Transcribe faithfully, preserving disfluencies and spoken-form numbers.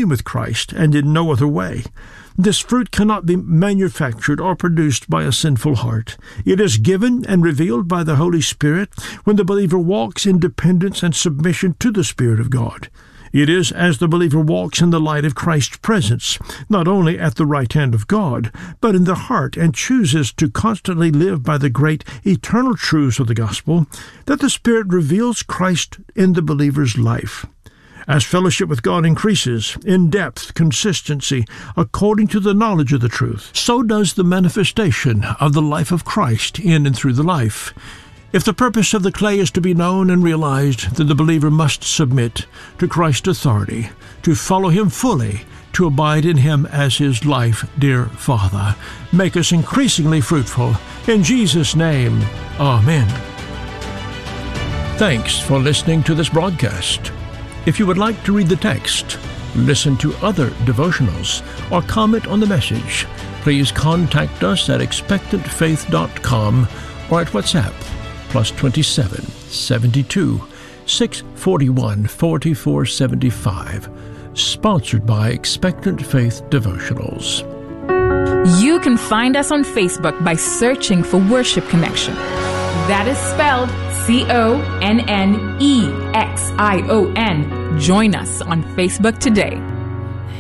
union with Christ and in no other way. This fruit cannot be manufactured or produced by a sinful heart. It is given and revealed by the Holy Spirit when the believer walks in dependence and submission to the Spirit of God. It is as the believer walks in the light of Christ's presence, not only at the right hand of God, but in the heart, and chooses to constantly live by the great eternal truths of the gospel, that the Spirit reveals Christ in the believer's life. As fellowship with God increases in depth, consistency, according to the knowledge of the truth, so does the manifestation of the life of Christ in and through the life. If the purpose of the clay is to be known and realized, then the believer must submit to Christ's authority, to follow him fully, to abide in him as his life, dear Father. Make us increasingly fruitful. In Jesus' name, Amen. Thanks for listening to this broadcast. If you would like to read the text, listen to other devotionals, or comment on the message, please contact us at expectant faith dot com or at WhatsApp, plus twenty-seven, seventy-two, six forty-one, forty-four seventy-five. Sponsored by Expectant Faith Devotionals. You can find us on Facebook by searching for Worship Connection. That is spelled C O N N E X I O N. Join us on Facebook today.